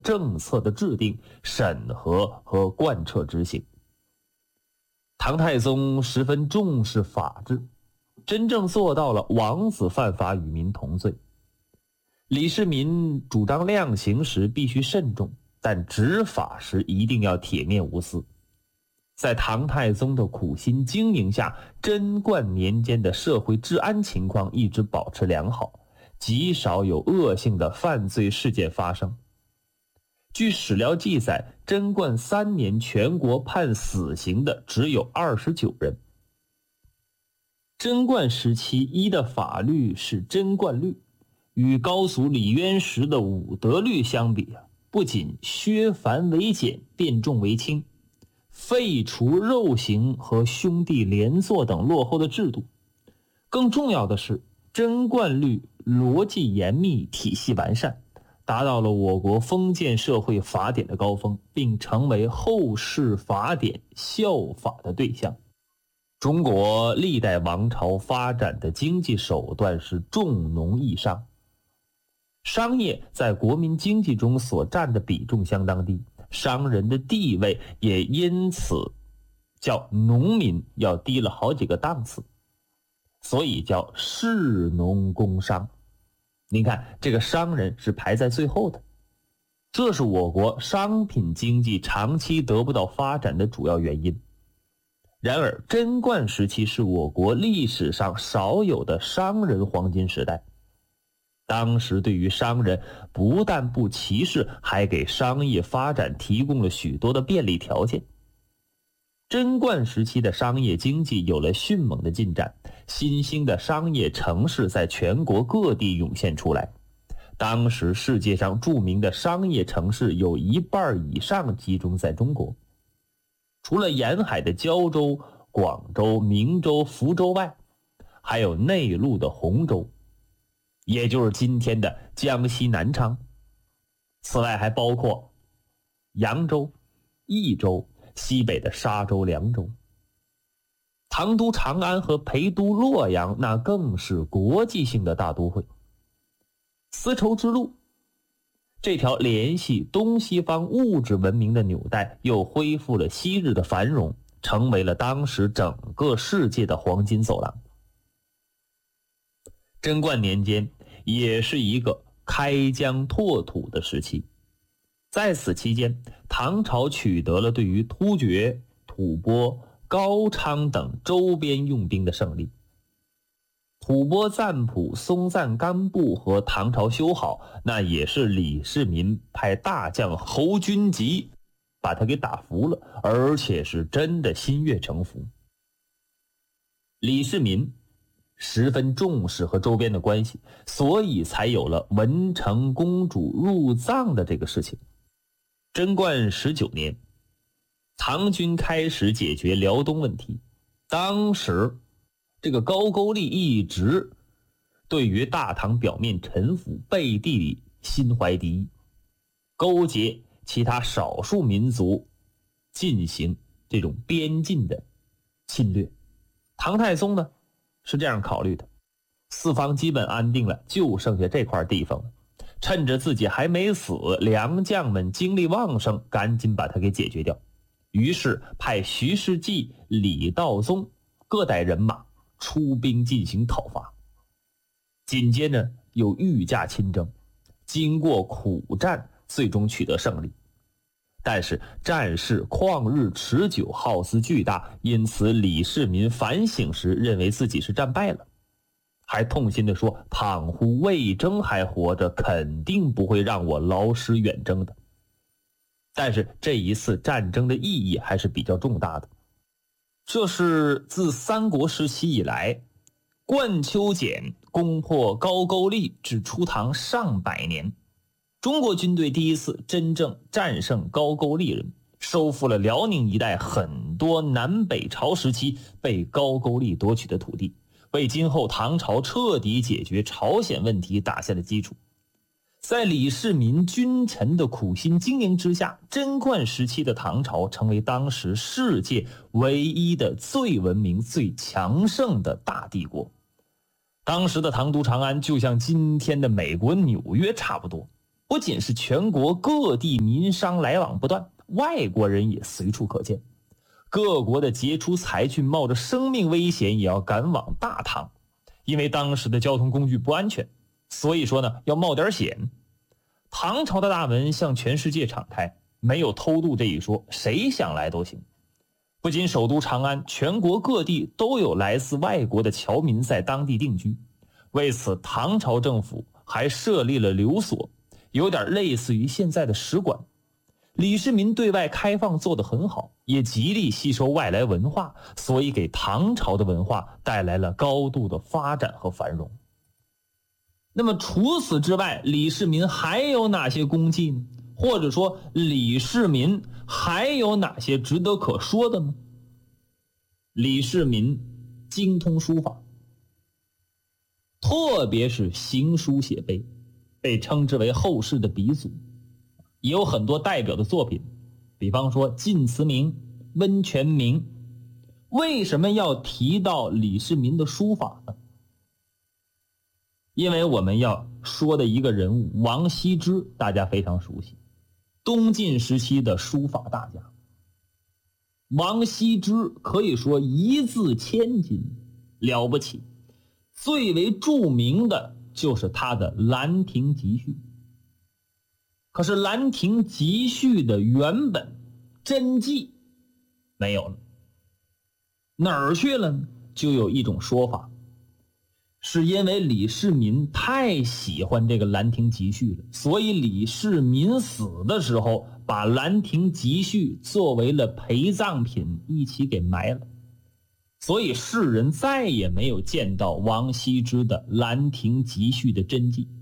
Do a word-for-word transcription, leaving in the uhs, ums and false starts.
政策的制定、审核和贯彻执行。唐太宗十分重视法治，真正做到了王子犯法与民同罪。李世民主张量刑时必须慎重，但执法时一定要铁面无私。在唐太宗的苦心经营下，贞观年间的社会治安情况一直保持良好，极少有恶性的犯罪事件发生。据史料记载，贞观三年全国判死刑的只有二十九人。贞观时期依的法律是贞观律，与高祖李渊时的武德律相比啊，不仅削繁为简，变重为轻，废除肉刑和兄弟连坐等落后的制度。更重要的是，贞观律逻辑严密，体系完善，达到了我国封建社会法典的高峰，并成为后世法典效法的对象。中国历代王朝发展的经济手段是重农抑商，商业在国民经济中所占的比重相当低，商人的地位也因此较农民要低了好几个档次，所以叫士农工商。您看，这个商人是排在最后的，这是我国商品经济长期得不到发展的主要原因。然而，贞观时期是我国历史上少有的商人黄金时代。当时对于商人不但不歧视，还给商业发展提供了许多的便利条件。贞观时期的商业经济有了迅猛的进展，新兴的商业城市在全国各地涌现出来。当时世界上著名的商业城市有一半以上集中在中国。除了沿海的胶州、广州、明州、福州外，还有内陆的洪州，也就是今天的江西南昌。此外还包括扬州、益州、西北的沙州、凉州。唐都长安和陪都洛阳那更是国际性的大都会。丝绸之路这条联系东西方物质文明的纽带又恢复了昔日的繁荣，成为了当时整个世界的黄金走廊。贞观年间也是一个开疆拓土的时期，在此期间，唐朝取得了对于突厥、吐蕃、高昌等周边用兵的胜利。吐蕃赞普、松赞干布和唐朝修好，那也是李世民派大将侯君集把他给打服了，而且是真的心悦诚服。李世民十分重视和周边的关系，所以才有了文成公主入藏的这个事情。贞观十九年，唐军开始解决辽东问题。当时这个高句丽一直对于大唐表面臣服，背地里心怀敌意，勾结其他少数民族进行这种边境的侵略。唐太宗呢是这样考虑的，四方基本安定了，就剩下这块地方了，趁着自己还没死，良将们精力旺盛，赶紧把它给解决掉。于是派徐世绩、李道宗各带人马出兵进行讨伐。紧接着又御驾亲征，经过苦战，最终取得胜利。但是战事旷日持久，耗资巨大，因此李世民反省时认为自己是战败了，还痛心地说，倘乎魏征还活着，肯定不会让我劳师远征的。但是这一次战争的意义还是比较重大的，这是自三国时期以来，冠丘俭攻破高句丽至初唐上百年，中国军队第一次真正战胜高句丽人，收复了辽宁一带很多南北朝时期被高句丽夺取的土地，为今后唐朝彻底解决朝鲜问题打下了基础。在李世民君臣的苦心经营之下，贞观时期的唐朝成为当时世界唯一的最文明、最强盛的大帝国。当时的唐都长安就像今天的美国纽约差不多， 不仅是全国各地民商来往不断，外国人也随处可见。各国的杰出才俊冒着生命危险也要赶往大唐，因为当时的交通工具不安全，所以说呢要冒点险。唐朝的大门向全世界敞开，没有偷渡这一说，谁想来都行。不仅首都长安，全国各地都有来自外国的侨民在当地定居。为此，唐朝政府还设立了留所，有点类似于现在的使馆。李世民对外开放做得很好，也极力吸收外来文化，所以给唐朝的文化带来了高度的发展和繁荣。那么除此之外，李世民还有哪些功绩呢？或者说李世民还有哪些值得可说的呢？李世民精通书法，特别是行书写碑，被称之为后世的鼻祖，也有很多代表的作品，比方说晋祠铭、温泉铭。为什么要提到李世民的书法呢？因为我们要说的一个人物王羲之，大家非常熟悉，东晋时期的书法大家。王羲之可以说一字千金，了不起。最为著名的就是他的《兰亭集序》。可是《兰亭集序》的原本真迹没有了，哪儿去了呢？就有一种说法，是因为李世民太喜欢这个《兰亭集序》了，所以李世民死的时候把《兰亭集序》作为了陪葬品一起给埋了，所以世人再也没有见到王羲之的《兰亭集序》的真迹。